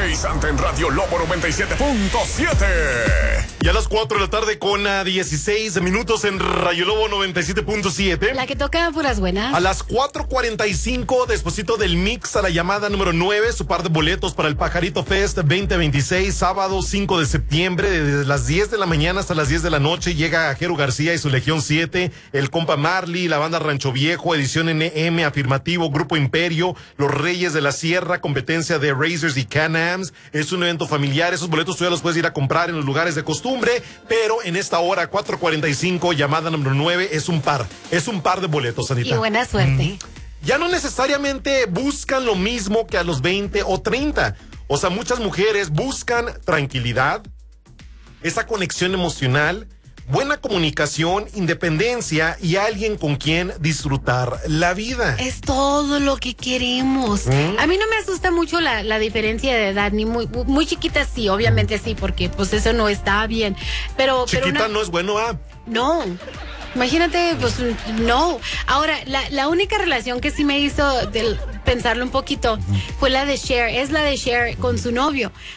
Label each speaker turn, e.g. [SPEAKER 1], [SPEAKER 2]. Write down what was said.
[SPEAKER 1] energizante en Radio Lobo 97.7.
[SPEAKER 2] Y a las 4 de la tarde con 16 minutos en Radio Lobo 97.7.
[SPEAKER 3] La que toca puras buenas.
[SPEAKER 2] A las 4:45, despuesito del mix a la llamada número 9, su par de boletos para el Pajarito Fest 2026, sábado 5 de septiembre, desde las 10 de la mañana hasta las 10 de la noche, llega Jero García y su Legión 7, el compa Marley, la banda Rancho Viejo, Edición NM, Afirmativo, Grupo Imperio, Los Reyes de la Sierra, competencia de Razors y Can-Ams. Es un evento familiar, esos boletos tú ya los puedes ir a comprar en los lugares de costumbre, pero en esta hora, 4:45, llamada número 9, es un par de boletos, Anita.
[SPEAKER 3] Y buena suerte.
[SPEAKER 2] Ya no necesariamente buscan lo mismo que a los 20 o 30. O sea, muchas mujeres buscan tranquilidad, esa conexión emocional, buena comunicación, independencia y alguien con quien disfrutar la vida.
[SPEAKER 3] Es todo lo que queremos. A mí no me asusta mucho la diferencia de edad, ni muy chiquita sí, obviamente sí, porque pues eso no está bien. Pero
[SPEAKER 2] Chiquita no es bueno,
[SPEAKER 3] No. Imagínate, pues no. Ahora, la única relación que sí me hizo pensarlo un poquito fue la de Cher. Es la de Cher con su novio.